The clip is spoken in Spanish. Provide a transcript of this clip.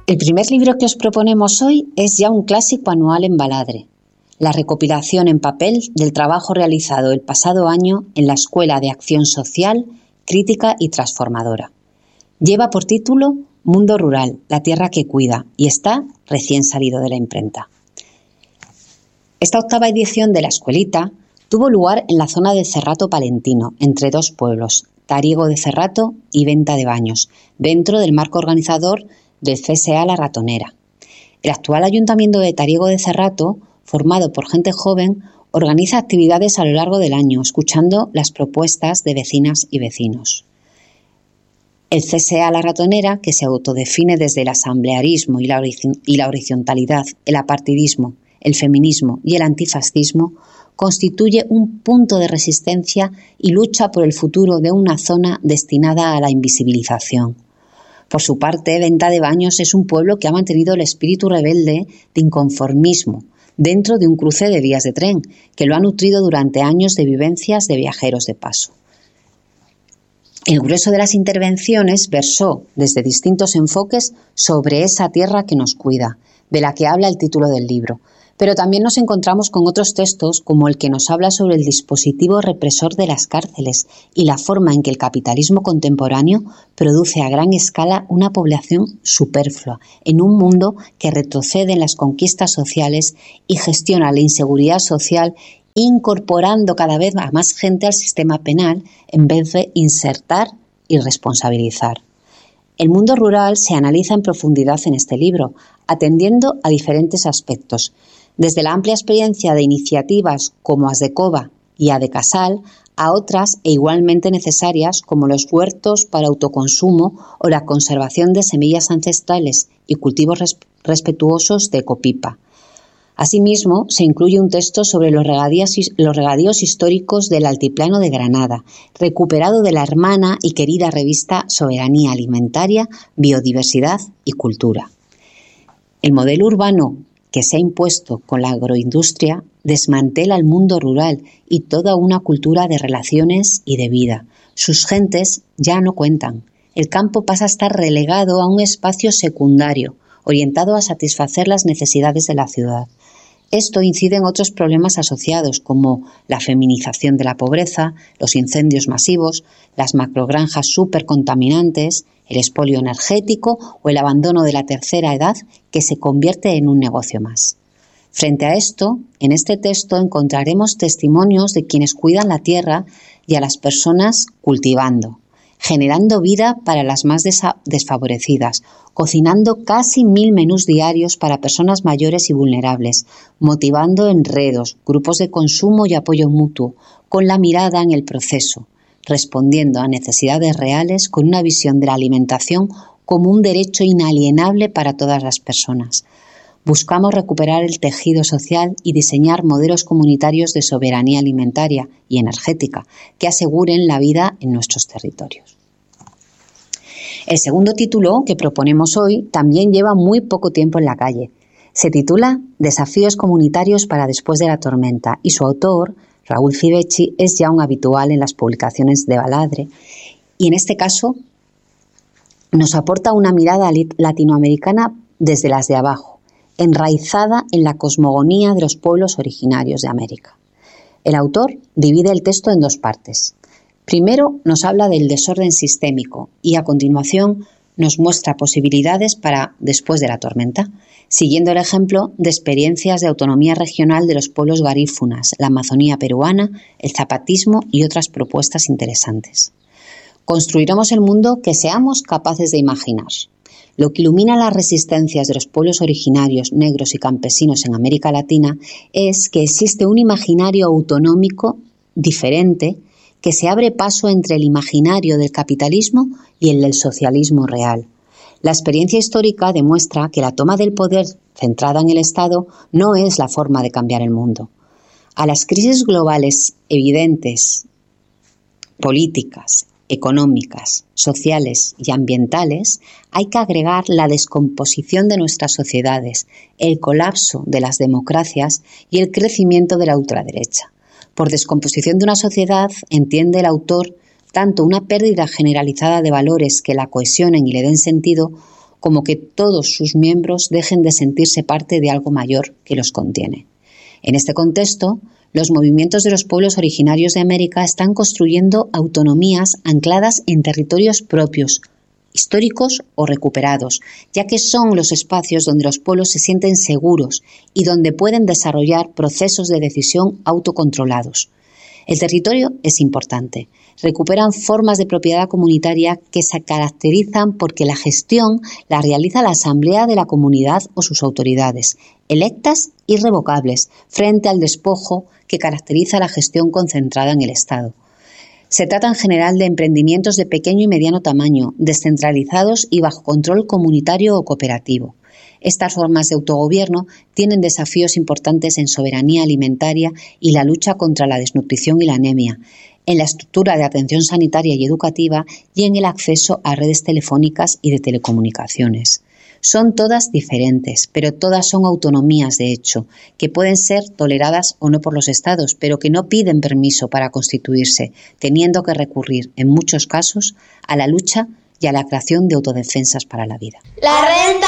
El primer libro que os proponemos hoy es ya un clásico anual en Baladre, la recopilación en papel del trabajo realizado el pasado año en la Escuela de Acción Social, Crítica y Transformadora. Lleva por título Mundo Rural, la tierra que cuida, y está recién salido de la imprenta. Esta octava edición de la escuelita tuvo lugar en la zona de Cerrato Palentino, entre dos pueblos, Tariego de Cerrato y Venta de Baños, dentro del marco organizador del CSA La Ratonera. El actual Ayuntamiento de Tariego de Cerrato, formado por gente joven, organiza actividades a lo largo del año, escuchando las propuestas de vecinas y vecinos. El CSA La Ratonera, que se autodefine desde el asamblearismo y la horizontalidad, el apartidismo, el feminismo y el antifascismo, constituye un punto de resistencia y lucha por el futuro de una zona destinada a la invisibilización. Por su parte, Venta de Baños es un pueblo que ha mantenido el espíritu rebelde de inconformismo dentro de un cruce de vías de tren, que lo ha nutrido durante años de vivencias de viajeros de paso. El grueso de las intervenciones versó desde distintos enfoques sobre esa tierra que nos cuida, de la que habla el título del libro, pero también nos encontramos con otros textos como el que nos habla sobre el dispositivo represor de las cárceles y la forma en que el capitalismo contemporáneo produce a gran escala una población superflua en un mundo que retrocede en las conquistas sociales y gestiona la inseguridad social incorporando cada vez a más gente al sistema penal en vez de insertar y responsabilizar. El mundo rural se analiza en profundidad en este libro, atendiendo a diferentes aspectos, desde la amplia experiencia de iniciativas como Asdecova y Adecasal a otras e igualmente necesarias como los huertos para autoconsumo o la conservación de semillas ancestrales y cultivos respetuosos de Ecopipa. Asimismo, se incluye un texto sobre los regadíos históricos del Altiplano de Granada, recuperado de la hermana y querida revista Soberanía Alimentaria, Biodiversidad y Cultura. El modelo urbano que se ha impuesto con la agroindustria desmantela el mundo rural y toda una cultura de relaciones y de vida. Sus gentes ya no cuentan. El campo pasa a estar relegado a un espacio secundario, orientado a satisfacer las necesidades de la ciudad. Esto incide en otros problemas asociados como la feminización de la pobreza, los incendios masivos, las macrogranjas supercontaminantes, el expolio energético o el abandono de la tercera edad que se convierte en un negocio más. Frente a esto, en este texto encontraremos testimonios de quienes cuidan la tierra y a las personas cultivando, generando vida para las más desfavorecidas, cocinando casi 1000 menús diarios para personas mayores y vulnerables, motivando enredos, grupos de consumo y apoyo mutuo, con la mirada en el proceso, respondiendo a necesidades reales con una visión de la alimentación como un derecho inalienable para todas las personas. Buscamos recuperar el tejido social y diseñar modelos comunitarios de soberanía alimentaria y energética que aseguren la vida en nuestros territorios. El segundo título que proponemos hoy también lleva muy poco tiempo en la calle. Se titula Desafíos comunitarios para después de la tormenta y su autor, Raúl Civecchi, es ya un habitual en las publicaciones de Baladre y en este caso nos aporta una mirada latinoamericana desde las de abajo, enraizada en la cosmogonía de los pueblos originarios de América. El autor divide el texto en dos partes. Primero nos habla del desorden sistémico y a continuación nos muestra posibilidades para después de la tormenta, siguiendo el ejemplo de experiencias de autonomía regional de los pueblos garífunas, la Amazonía peruana, el zapatismo y otras propuestas interesantes. Construiremos el mundo que seamos capaces de imaginar. Lo que ilumina las resistencias de los pueblos originarios, negros y campesinos en América Latina es que existe un imaginario autonómico diferente que se abre paso entre el imaginario del capitalismo y el del socialismo real. La experiencia histórica demuestra que la toma del poder centrada en el Estado no es la forma de cambiar el mundo. A las crisis globales evidentes, políticas, económicas, sociales y ambientales, hay que agregar la descomposición de nuestras sociedades, el colapso de las democracias y el crecimiento de la ultraderecha. Por descomposición de una sociedad entiende el autor tanto una pérdida generalizada de valores que la cohesionen y le den sentido, como que todos sus miembros dejen de sentirse parte de algo mayor que los contiene. En este contexto, los movimientos de los pueblos originarios de América están construyendo autonomías ancladas en territorios propios, históricos o recuperados, ya que son los espacios donde los pueblos se sienten seguros y donde pueden desarrollar procesos de decisión autocontrolados. El territorio es importante. Recuperan formas de propiedad comunitaria que se caracterizan porque la gestión la realiza la asamblea de la comunidad o sus autoridades, electas y revocables, frente al despojo que caracteriza la gestión concentrada en el Estado. Se trata en general de emprendimientos de pequeño y mediano tamaño, descentralizados y bajo control comunitario o cooperativo. Estas formas de autogobierno tienen desafíos importantes en soberanía alimentaria y la lucha contra la desnutrición y la anemia, en la estructura de atención sanitaria y educativa y en el acceso a redes telefónicas y de telecomunicaciones. Son todas diferentes, pero todas son autonomías de hecho, que pueden ser toleradas o no por los estados, pero que no piden permiso para constituirse, teniendo que recurrir, en muchos casos, a la lucha y a la creación de autodefensas para la vida. La renta